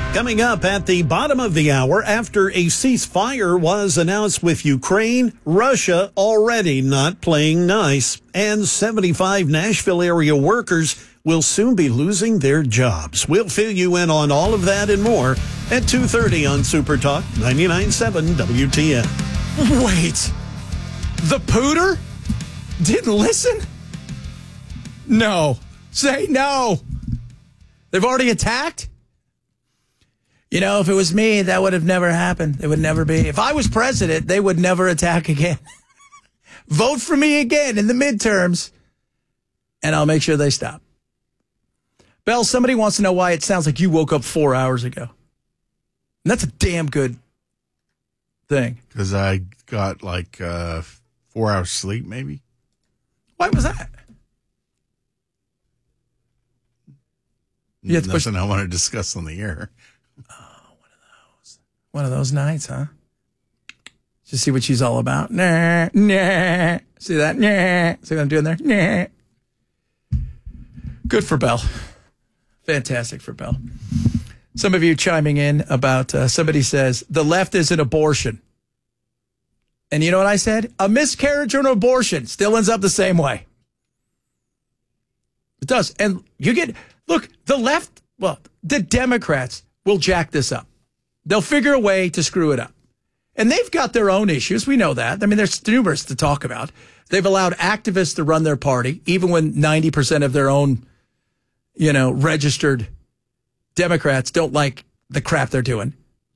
Coming up at the bottom of the hour, after a ceasefire was announced with Ukraine, Russia already not playing nice, and 75 Nashville area workers will soon be losing their jobs. We'll fill you in on all of that and more at 2:30 on Super Talk 99.7 WTN. Wait, the pooter didn't listen? No. Say no. They've already attacked? You know, if it was me, that would have never happened. It would never be. If I was president, they would never attack again. Vote for me again in the midterms, and I'll make sure they stop. Bell, somebody wants to know why it sounds like you woke up 4 hours ago. And that's a damn good thing. Because I got like 4 hours sleep, maybe. Why was that? You have to Nothing I want to discuss on the air. One of those nights, huh? Just see what she's all about. Nah, nah. See that? Nah. See what I'm doing there? Nah. Good for Bell. Fantastic for Bell. Some of you chiming in about somebody says the left is an abortion. And you know what I said? A miscarriage or an abortion still ends up the same way. It does. And you get, look, the left, well, the Democrats will jack this up. They'll figure a way to screw it up. And they've got their own issues. We know that. I mean, there's numerous to talk about. They've allowed activists to run their party, even when 90% of their own, registered Democrats don't like the crap they're doing.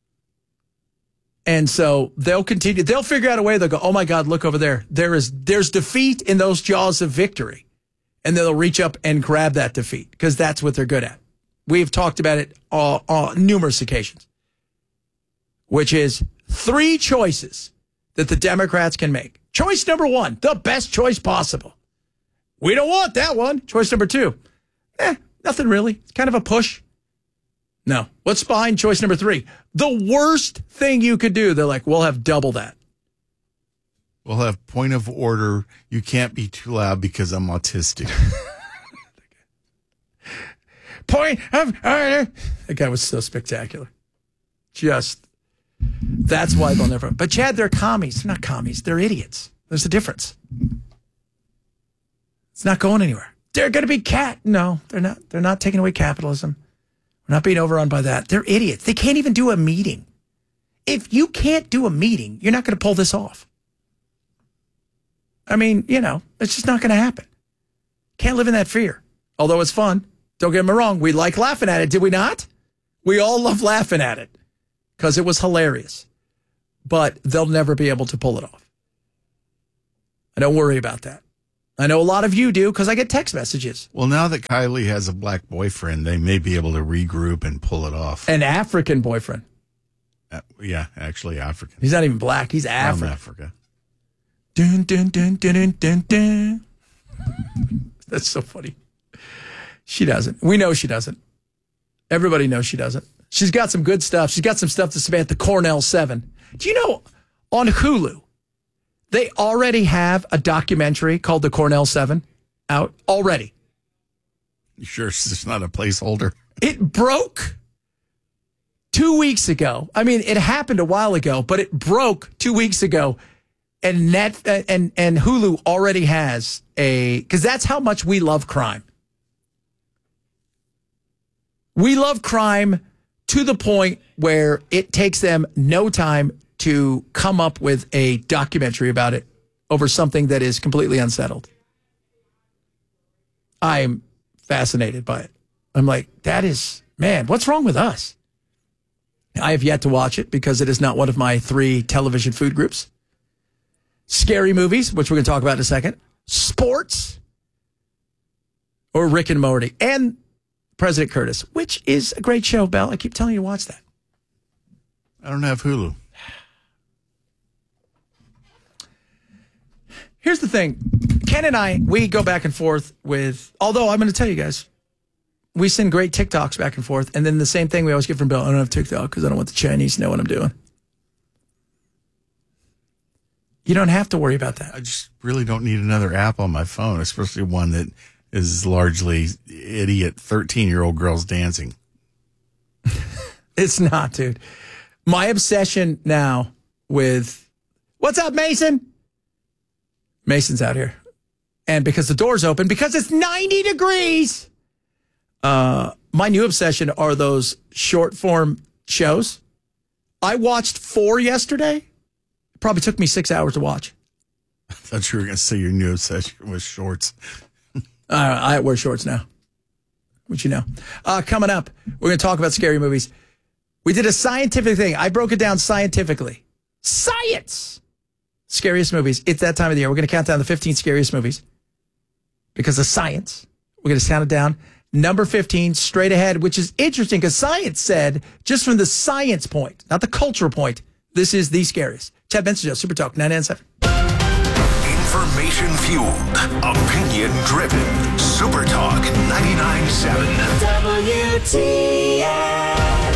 And so they'll continue. They'll figure out a way. They'll go, oh, my God, look over there. There's defeat in those jaws of victory. And they'll reach up and grab that defeat because that's what they're good at. We've talked about it on numerous occasions, which is 3 choices that the Democrats can make. Choice number 1, the best choice possible. We don't want that one. Choice number 2, nothing really. It's kind of a push. No. What's behind choice number 3? The worst thing you could do. They're like, we'll have double that. We'll have point of order. You can't be too loud because I'm autistic. Point of order. That guy was so spectacular. That's why they'll never. But Chad, they're commies. They're not commies. They're idiots. There's a difference. It's not going anywhere. They're going to be No, they're not. They're not taking away capitalism. We're not being overrun by that. They're idiots. They can't even do a meeting. If you can't do a meeting, you're not going to pull this off. I mean, it's just not going to happen. Can't live in that fear. Although it's fun. Don't get me wrong. We like laughing at it, did we not? We all love laughing at it because it was hilarious. But they'll never be able to pull it off. I don't worry about that. I know a lot of you do because I get text messages. Well, now that Kylie has a black boyfriend, they may be able to regroup and pull it off. An African boyfriend. Yeah, actually African. He's not even black. He's African. From Africa. Dun, dun, dun, dun, dun, dun, dun. That's so funny. She doesn't. We know she doesn't. Everybody knows she doesn't. She's got some good stuff. She's got some stuff to Samantha Cornell 7. Do you know on Hulu, they already have a documentary called The Cornell 7 out already? You sure it's not a placeholder? It broke 2 weeks ago. I mean, it happened a while ago, but it broke 2 weeks ago. And and Hulu already has because that's how much we love crime. We love crime to the point where it takes them no time to come up with a documentary about it over something that is completely unsettled. I'm fascinated by it. I'm like, man, what's wrong with us? I have yet to watch it because it is not one of my 3 television food groups. Scary movies, which we're going to talk about in a second. Sports. Or Rick and Morty. And President Curtis, which is a great show, Bell. I keep telling you to watch that. I don't have Hulu. Here's the thing. Ken and I, we go back and forth with, although I'm going to tell you guys, we send great TikToks back and forth. And then the same thing we always get from Bell. I don't have TikTok because I don't want the Chinese to know what I'm doing. You don't have to worry about that. I just really don't need another app on my phone, especially one that is largely idiot 13-year-old girls dancing. It's not, dude. My obsession now with, what's up, Mason? Mason's out here. And because the door's open, because it's 90 degrees, my new obsession are those short form shows. I watched 4 yesterday. It probably took me 6 hours to watch. I thought you were going to say your new obsession was shorts. I wear shorts now. What you know? Coming up, we're going to talk about scary movies. We did a scientific thing. I broke it down scientifically. Science! Scariest movies. It's that time of the year. We're going to count down the 15 scariest movies because of science. We're going to count it down. Number 15, straight ahead, which is interesting because science said, just from the science point, not the cultural point, this is the scariest. Chad Benson Show, Super Talk 997. Information fueled, opinion driven. Super Talk 99.7. WTN.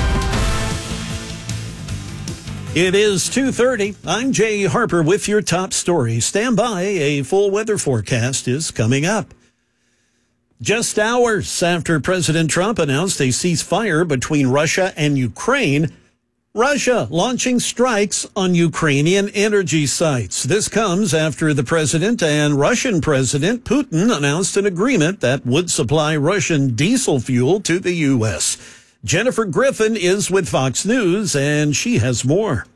It is 2:30. I'm Jay Harper with your top story. Stand by. A full weather forecast is coming up. Just hours after President Trump announced a ceasefire between Russia and Ukraine, Russia launching strikes on Ukrainian energy sites. This comes after the president and Russian President Putin announced an agreement that would supply Russian diesel fuel to the U.S. Jennifer Griffin is with Fox News, and she has more.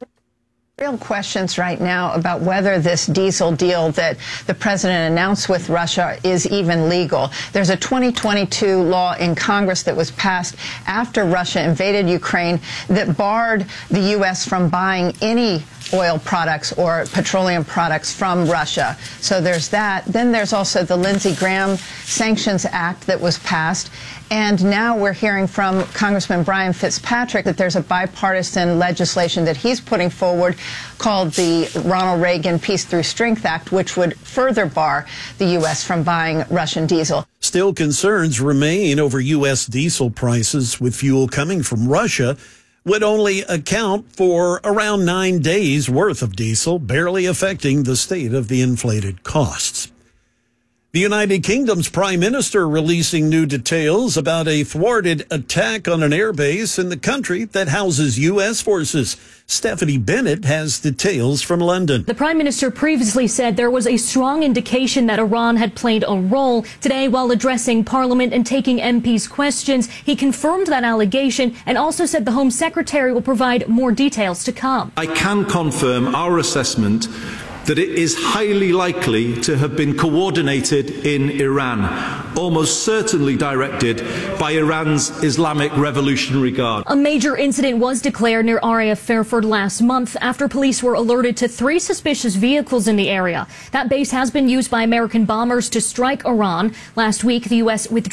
Real questions right now about whether this diesel deal that the president announced with Russia is even legal. There's a 2022 law in Congress that was passed after Russia invaded Ukraine that barred the U.S. from buying any oil products or petroleum products from Russia. So there's that. Then there's also the Lindsey Graham Sanctions Act that was passed. And now we're hearing from Congressman Brian Fitzpatrick that there's a bipartisan legislation that he's putting forward called the Ronald Reagan Peace Through Strength Act, which would further bar the U.S. from buying Russian diesel. Still, concerns remain over U.S. diesel prices, with fuel coming from Russia would only account for around 9 days' worth of diesel, barely affecting the state of the inflated costs. The United Kingdom's prime minister releasing new details about a thwarted attack on an airbase in the country that houses U.S. forces. Stephanie Bennett has details from London. The prime minister previously said there was a strong indication that Iran had played a role. Today, while addressing Parliament and taking MPs' questions, he confirmed that allegation and also said the Home Secretary will provide more details to come. I can confirm our assessment that it is highly likely to have been coordinated in Iran, almost certainly directed by Iran's Islamic Revolutionary Guard. A major incident was declared near RAF Fairford last month after police were alerted to 3 suspicious vehicles in the area. That base has been used by American bombers to strike Iran. Last week, the U.S. withdrew